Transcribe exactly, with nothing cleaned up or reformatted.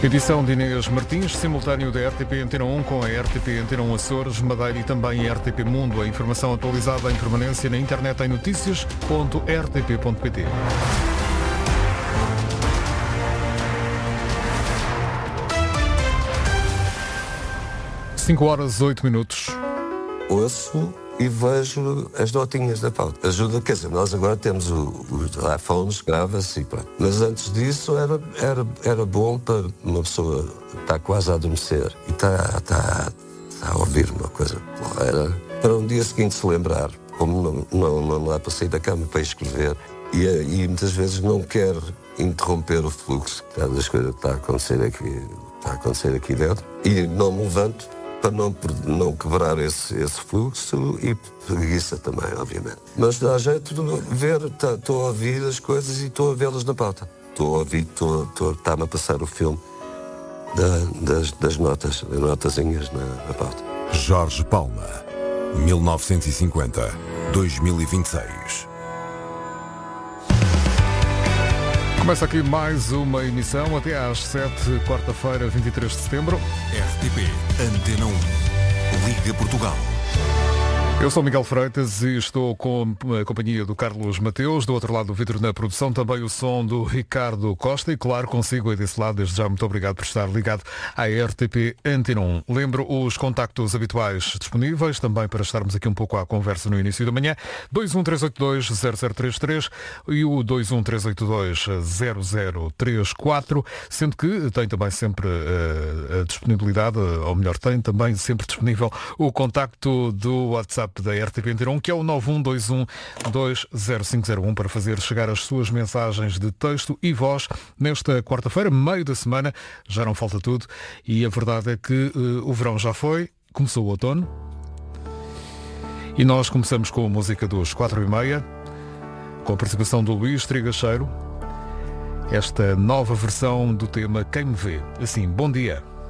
Edição de Inês Martins, simultâneo da R T P Antena um com a R T P Antena um Açores, Madeira e também a R T P Mundo. A informação atualizada em permanência na internet em notícias ponto r t p ponto p t. cinco horas, oito minutos. Ouço e vejo as notinhas da pauta. Ajuda, quer dizer, nós agora temos o, os iPhones, grava-se e pronto. Mas antes disso era, era, era bom para uma pessoa estar quase a adormecer e está, está, está a ouvir uma coisa. Era para um dia seguinte se lembrar, como não, não, não dá para sair da cama para escrever e, e muitas vezes não quer interromper o fluxo das coisas que está a acontecer aqui, está a acontecer aqui dentro e não me levanto para não, não quebrar esse, esse fluxo e preguiça também, obviamente. Mas dá jeito de ver, estou tá, a ouvir as coisas e estou a vê-las na pauta. Estou a ouvir, está-me a passar o filme da, das, das notas, das notazinhas na, na pauta. Jorge Palma, mil novecentos e cinquenta a dois mil e vinte e seis. Começa aqui mais uma emissão até às sete, quarta-feira, vinte e três de setembro. R T P Antena um, Liga Portugal. Eu sou Miguel Freitas e estou com a companhia do Carlos Mateus, do outro lado do vidro na produção, também o som do Ricardo Costa e, claro, consigo aí desse lado, desde já muito obrigado por estar ligado à R T P Antena um. Lembro os contactos habituais disponíveis, também para estarmos aqui um pouco à conversa no início da manhã, dois um três oito dois zero zero três três e o dois um três oito dois zero zero três quatro, sendo que tem também sempre uh, a disponibilidade, ou melhor, tem também sempre disponível o contacto do WhatsApp da R T P Antena um, que é o nove um dois um dois zero cinco zero um, para fazer chegar as suas mensagens de texto e voz nesta quarta-feira, meio da semana. Já não falta tudo e a verdade é que uh, o verão já foi, começou o outono e nós começamos com a música dos quatro e meia, com a participação do Luís Trigacheiro, esta nova versão do tema Quem Me Vê. Assim, bom dia.